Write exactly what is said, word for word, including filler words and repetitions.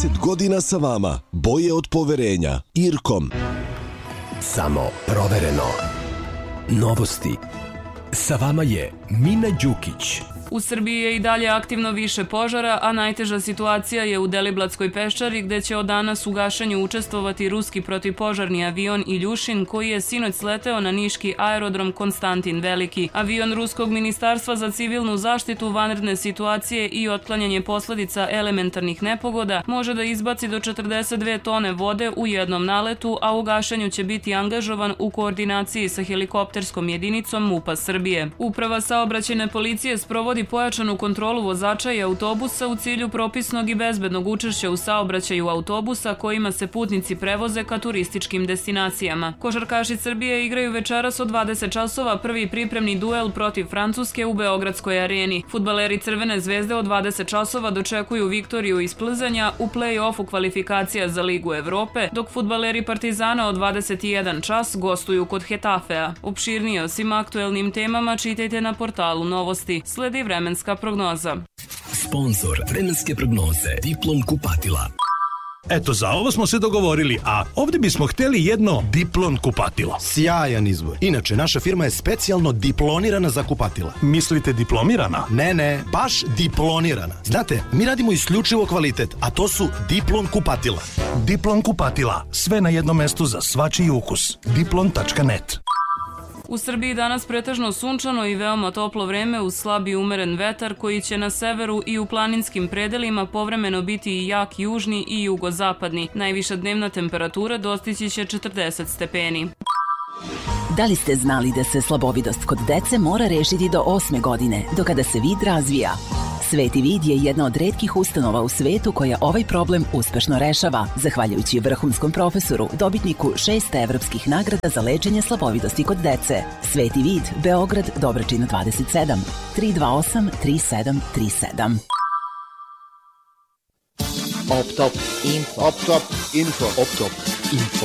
trideset godina sa vama. Boje od poverenja. Irkom. Samo provereno. Novosti. Sa vama je Mina Đukić. U Srbiji je i dalje aktivno više požara, a najteža situacija je u Deliblatskoj peščari gde će od danas u gašenju učestvovati ruski protivpožarni avion Iljušin koji je sinoć sleteo na niški aerodrom Konstantin Veliki. Avion Ruskog ministarstva za civilnu zaštitu, vanredne situacije i otklanjanje posledica elementarnih nepogoda može da izbaci do četrdeset dve tone vode u jednom naletu, a u gašenju će biti angažovan u koordinaciji sa helikopterskom jedinicom MUP-a Srbije. Uprava saobraćajne policije sprovodi pojačanu kontrolu vozača i autobusa u cilju propisnog i bezbednog učešća u saobraćaju autobusa kojima se putnici prevoze ka turističkim destinacijama. Košarkaši Srbije igraju večeras od dvadeset časova prvi pripremni duel protiv Francuske u Beogradskoj areni. Fudbaleri Crvene zvezde od dvadeset časova dočekuju Viktoriju iz Plzanja u plej-ofu kvalifikacija za Ligu Evrope, dok fudbaleri Partizana od dvadeset jedan čas gostuju kod Hetafea. Opširnije o svim aktuelnim temama čitajte na portalu Novosti. Sledi vremenska prognoza. Sponzor vremenske prognoze Diplom kupatila. Eto, za ovo smo se dogovorili, a ovdje bismo htjeli jedno Diplon kupatilo. Sjajan izbor. Inače, naša firma je specijalno diplonirana za kupatila. Mislite diplomirana? Ne, ne, baš diplonirana. Znate, mi radimo isključivo kvalitet, a to su Diplon kupatila. Diplon kupatila. Sve na jednom mestu za svačiji ukus. diplon tačka net. U Srbiji danas pretežno sunčano i veoma toplo vreme uz slab i umeren vetar koji će na severu i u planinskim predelima povremeno biti i jak južni i jugozapadni. Najviša dnevna temperatura dostići će četrdeset stepeni. Da li ste znali da se slabovidost kod dece mora rešiti do osme godine, do kada se vid razvija? Sveti vid je jedna od retkih ustanova u svetu koja ovaj problem uspešno rešava, zahvaljujući vrhunskom profesoru, dobitniku šest evropskih nagrada za lečenje slabovidosti kod dece. Sveti vid, Beograd, Dobračina dvadeset sedam, tri dva osam tri sedam tri sedam. Optop Info. Optop Info. Optop Info.